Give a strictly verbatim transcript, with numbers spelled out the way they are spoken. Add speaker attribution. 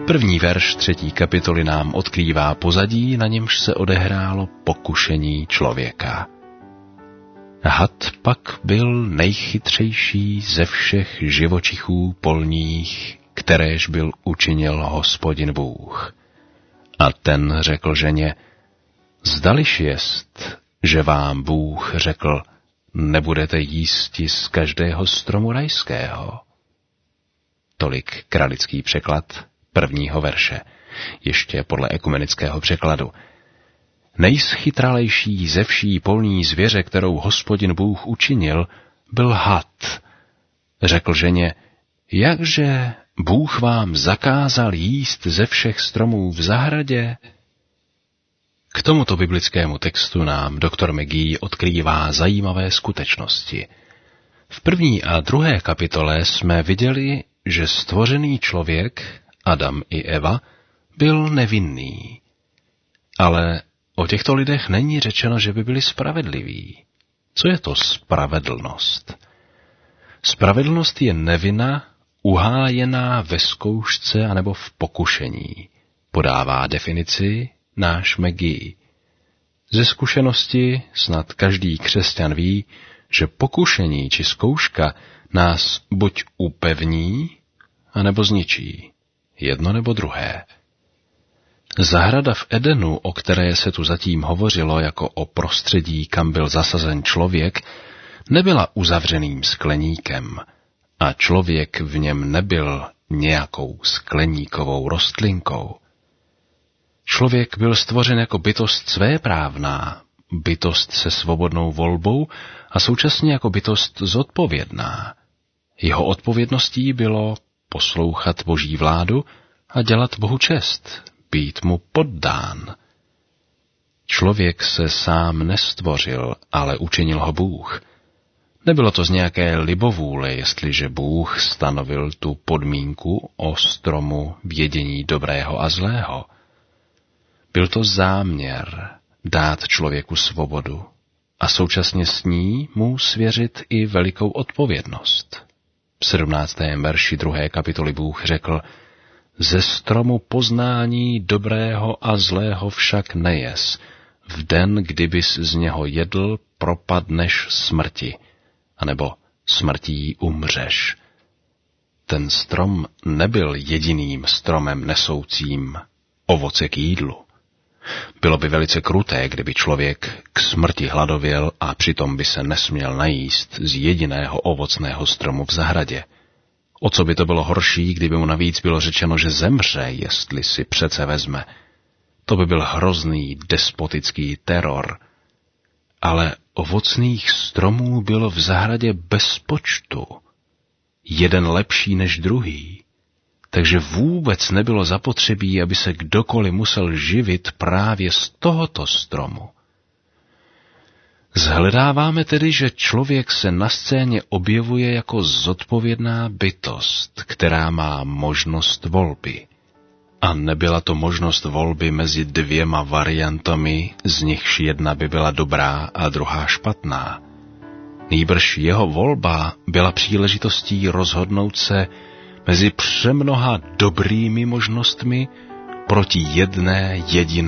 Speaker 1: První verš třetí kapitoly nám odkrývá pozadí, na němž se odehrálo pokušení člověka. Had pak byl nejchytřejší ze všech živočichů polních, kteréž byl učinil Hospodin Bůh. A ten řekl ženě, zdališ jest, že vám Bůh řekl, nebudete jísti z každého stromu rajského. Tolik kralický překlad prvního verše, ještě podle ekumenického překladu. Nejschytralejší ze vší polní zvěře, kterou Hospodin Bůh učinil, byl had. Řekl ženě, jakže Bůh vám zakázal jíst ze všech stromů v zahradě? K tomuto biblickému textu nám doktor McGee odkrývá zajímavé skutečnosti. V první a druhé kapitole jsme viděli, že stvořený člověk, Adam i Eva, byl nevinný. Ale o těchto lidech není řečeno, že by byli spravedliví. Co je to spravedlnost? Spravedlnost je nevina, uhájená ve zkoušce anebo v pokušení. Podává definici náš McGee. Ze zkušenosti snad každý křesťan ví, že pokušení či zkouška nás buď upevní, anebo zničí. Jedno nebo druhé. Zahrada v Edenu, o které se tu zatím hovořilo jako o prostředí, kam byl zasazen člověk, nebyla uzavřeným skleníkem a člověk v něm nebyl nějakou skleníkovou rostlinkou. Člověk byl stvořen jako bytost svéprávná, bytost se svobodnou volbou a současně jako bytost zodpovědná. Jeho odpovědností bylo poslouchat Boží vládu a dělat Bohu čest, být mu poddán. Člověk se sám nestvořil, ale učinil ho Bůh. Nebylo to z nějaké libovůle, jestliže Bůh stanovil tu podmínku o stromu vědění dobrého a zlého. Byl to záměr dát člověku svobodu a současně s ní mu svěřit i velikou odpovědnost. V sedmnáctém verši druhé kapitoly Bůh řekl, ze stromu poznání dobrého a zlého však nejes. V den, kdybys z něho jedl, propadneš smrti, anebo smrtí umřeš. Ten strom nebyl jediným stromem nesoucím ovoce k jídlu. Bylo by velice kruté, kdyby člověk k smrti hladověl a přitom by se nesměl najíst z jediného ovocného stromu v zahradě. O co by to bylo horší, kdyby mu navíc bylo řečeno, že zemře, jestli si přece vezme. To by byl hrozný despotický teror. Ale ovocných stromů bylo v zahradě bez počtu. Jeden lepší než druhý. Takže vůbec nebylo zapotřebí, aby se kdokoliv musel živit právě z tohoto stromu. Zhledáváme tedy, že člověk se na scéně objevuje jako zodpovědná bytost, která má možnost volby. A nebyla to možnost volby mezi dvěma variantami, z nichž jedna by byla dobrá a druhá špatná. Nýbrž jeho volba byla příležitostí rozhodnout se mezi přemnoha dobrými možnostmi proti jedné jediné